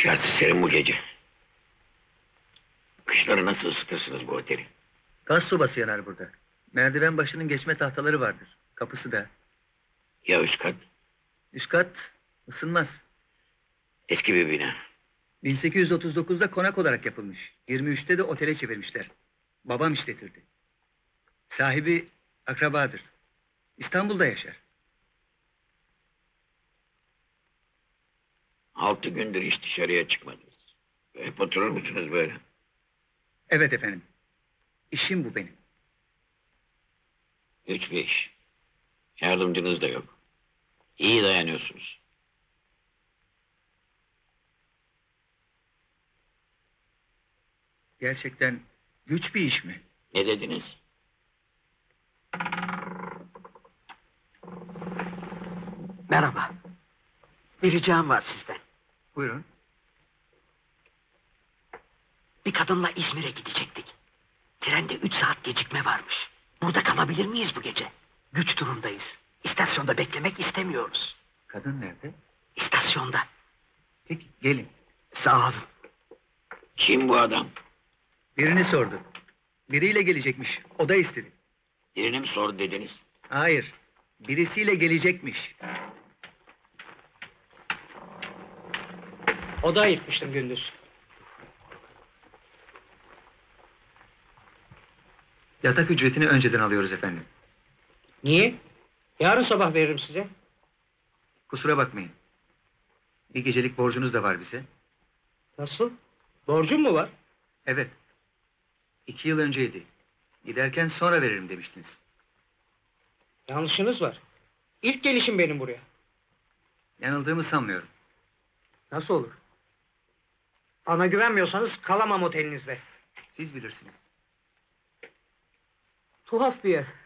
Dışarısı serin bu gece. Kışları nasıl ısıtırsınız bu oteli? Gaz sobası yanar burada. Merdiven başının geçme tahtaları vardır. Kapısı da. Ya üst kat? Üst kat ısınmaz. Eski bir bina. 1839'da konak olarak yapılmış. 23'te de otele çevirmişler. Babam işletirdi. Sahibi akrabadır. İstanbul'da yaşar. 6 gündür hiç dışarıya çıkmadınız. Hep oturur musunuz böyle? Evet efendim. İşim bu benim. Hiçbir iş. Yardımcınız da yok. İyi dayanıyorsunuz. Gerçekten güç bir iş mi? Ne dediniz? Merhaba. Bir ricam var sizden. Buyurun. Bir kadınla İzmir'e gidecektik. Trende 3 saat gecikme varmış. Burada kalabilir miyiz bu gece? Güç durumdayız. İstasyonda beklemek istemiyoruz. Kadın nerede? İstasyonda. Peki gelin. Sağ olun. Kim bu adam? Birini sordu. Biriyle gelecekmiş. O da istedi. Birini mi sordu dediniz? Hayır. Birisiyle gelecekmiş. Oda ayırtmıştım gündüz. Yatak ücretini önceden alıyoruz efendim. Niye? Yarın sabah veririm size. Kusura bakmayın. Bir gecelik borcunuz da var bize. Nasıl? Borcum mu var? Evet. 2 yıl önceydi. Giderken sonra veririm demiştiniz. Yanlışınız var. İlk gelişim benim buraya. Yanıldığımı sanmıyorum. Nasıl olur? Bana güvenmiyorsanız kalamam otelinizde. Siz bilirsiniz. Tuhaf bir yer.